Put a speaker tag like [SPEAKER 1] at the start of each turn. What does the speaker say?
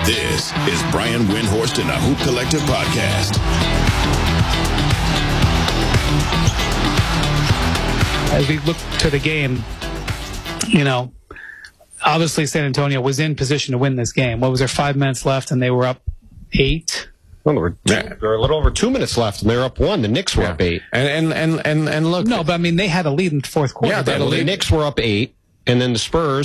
[SPEAKER 1] This is Brian Windhorst and the Hoop Collective Podcast.
[SPEAKER 2] As we look to the game, obviously San Antonio was in position to win this game. What was there, 5 minutes left, and they were up 8?
[SPEAKER 3] Well, there were a little over 2 minutes left, and they were up 1. The Knicks were up 8.
[SPEAKER 4] And look.
[SPEAKER 2] No, but I mean, they had a lead in the fourth quarter.
[SPEAKER 3] Yeah, the Knicks were up 8, and then the Spurs